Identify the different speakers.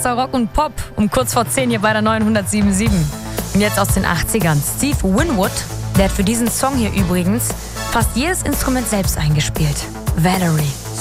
Speaker 1: krasser Rock und Pop. Um kurz vor 10 hier bei der neuen 107.7. Und jetzt aus den 80ern. Steve Winwood, der hat für diesen Song hier übrigens fast jedes Instrument selbst eingespielt. Valerie.